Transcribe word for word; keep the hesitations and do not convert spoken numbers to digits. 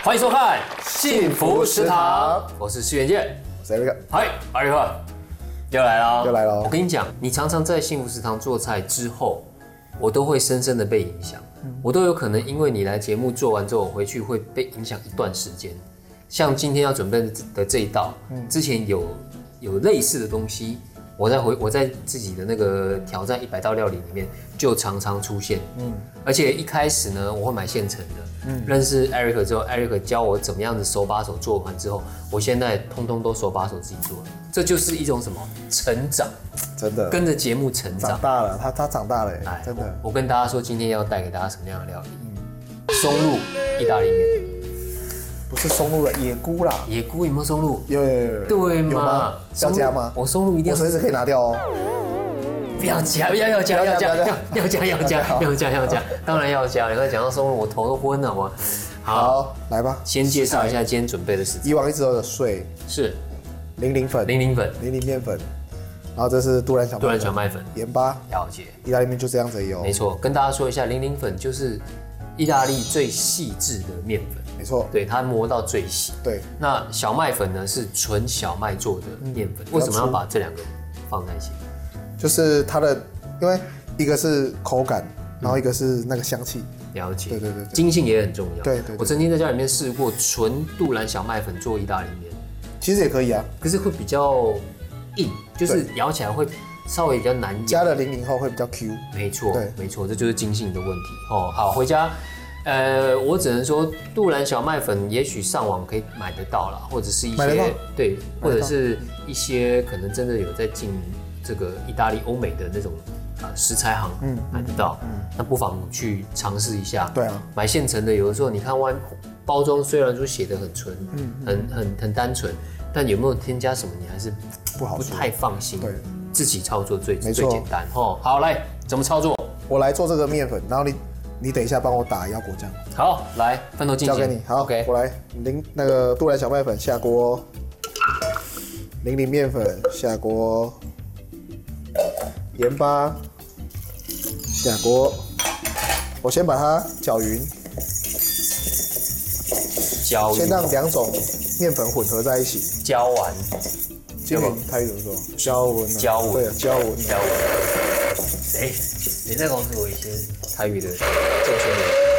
欢迎收看《幸福食堂》，我是施元健， 我是 Eric， 嗨，艾瑞克，又来了， 又来了。 我跟你讲，你常常在幸福食堂做菜之后，我都会深深的被影响，嗯、我都有可能因为你来节目做完之后，我回去会被影响一段时间。像今天要准备的这一道，嗯、之前有有类似的东西。我在回我在自己的那个挑战一百道料理里面就常常出现，嗯，而且一开始呢，我会买现成的，嗯，认识 Eric 之后 ，Eric 教我怎么样子手把手做完之后，我现在通通都手把手自己做了，这就是一种什么成长， 真的跟着节目成长， 长大了，他他长大了，哎，真的我。我跟大家说，今天要带给大家什么样的料理？嗯，松露意大利面。 不是松露的野菇啦， 野菇有没有松露？ 有有有， 对嘛？ 有吗？要加吗？ 我松露一定要， 我随时可以拿掉哦。 不要加，要要加，要加，要要加，要加，要加，要加，当然要加。你刚才讲到松露，我头都昏了，我。 好，来吧。 先介绍一下今天准备的食材。 以往一直都有水， 是零零粉、 零零粉、 零零面粉，然后这是杜兰小杜兰小麦粉、 盐巴。 了解。 意大利面就这样子有。 没错，跟大家说一下，零零粉就是意大利最细致的面粉。 没错， 对，它磨到最细。 对， 那小麦粉呢是纯小麦做的面粉，嗯、为什么要把这两个放在一起？ 就是它的，因为一个是口感，然后一个是那个香气。 了解， 对对 对, 对， 筋性也很重要。 对 对, 对， 我曾经在家里面试过纯杜兰小麦粉做意大利面， 其实也可以啊， 可是会比较硬，就是咬起来会稍微比较难咬。 加了零零后会比较 Q。 没错，没错，这就是筋性的问题哦。好，回家。呃，我只能说，杜兰小麦粉也许上网可以买得到啦，或者是一些对，或者是一些可能真的有在进这个意大利、欧美的那种呃食材行，嗯，买得到，嗯，那不妨去尝试一下。 对啊， 买现成的，有的时候你看外包装虽然说写得很纯，嗯，很很很单纯，但有没有添加什么，你还是不好不太放心。 对， 自己操作最最简单哦。好，来怎么操作？ 我来做这个面粉，然后你。你等一下帮我打腰果酱。 好，来，分头进行。 交给你。好 ，OK， 我来淋那个杜兰小麦粉下锅，零零面粉下锅，盐巴下锅。我先把它搅匀， 搅匀， 先让两种面粉混合在一起。 搅完， 这个台语怎么说？搅匀。 搅匀。 对啊，搅匀。 搅匀。哎，你再告诉我一些台语的正确的。